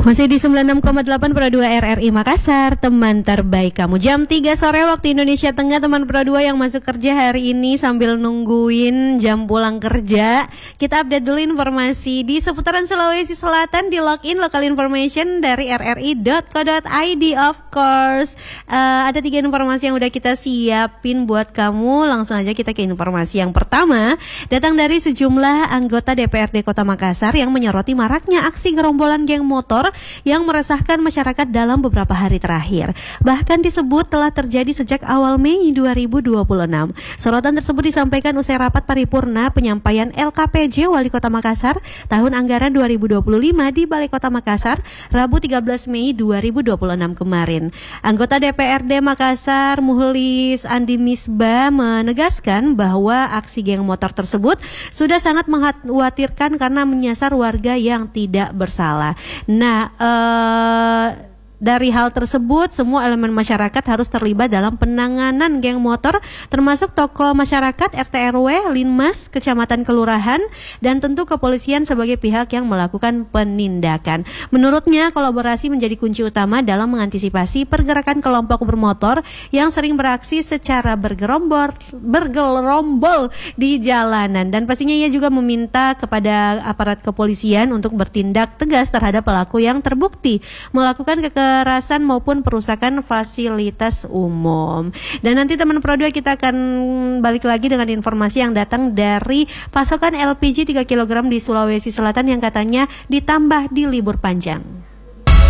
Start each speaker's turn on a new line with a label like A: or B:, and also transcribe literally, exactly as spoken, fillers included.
A: Masih di sembilan puluh enam koma delapan Pro dua R R I Makassar, teman terbaik kamu. Jam tiga sore waktu Indonesia Tengah, teman Pro dua yang masuk kerja hari ini sambil nungguin jam pulang kerja. Kita update dulu informasi di seputaran Sulawesi Selatan di Login Local Information dari r r i dot co dot i d. Of course, uh, ada tiga informasi yang udah kita siapin buat kamu. Langsung aja kita ke informasi yang pertama. Datang dari sejumlah anggota D P R D Kota Makassar yang menyoroti maraknya aksi gerombolan geng motor yang meresahkan masyarakat dalam beberapa hari terakhir. Bahkan disebut telah terjadi sejak awal Mei dua ribu dua puluh enam. Sorotan tersebut disampaikan usai rapat paripurna penyampaian L K P J Wali Kota Makassar tahun anggaran dua ribu dua puluh lima di Balai Kota Makassar, Rabu tiga belas Mei dua ribu dua puluh enam kemarin. Anggota D P R D Makassar Muhlis Andi Misbah menegaskan bahwa aksi geng motor tersebut sudah sangat mengkhawatirkan karena menyasar warga yang tidak bersalah. Nah, Uh, dari hal tersebut, semua elemen masyarakat harus terlibat dalam penanganan geng motor, termasuk tokoh masyarakat, R T R W, Linmas, kecamatan, kelurahan, dan tentu kepolisian sebagai pihak yang melakukan penindakan. Menurutnya, kolaborasi menjadi kunci utama dalam mengantisipasi pergerakan kelompok bermotor yang sering beraksi secara bergerombol, bergerombol di jalanan. Dan pastinya ia juga meminta kepada aparat kepolisian untuk bertindak tegas terhadap pelaku yang terbukti melakukan kekerasan kekerasan maupun perusakan fasilitas umum. Dan nanti teman Pro dua kita akan balik lagi dengan informasi yang datang dari pasokan L P G tiga kilogram di Sulawesi Selatan yang katanya ditambah di libur panjang.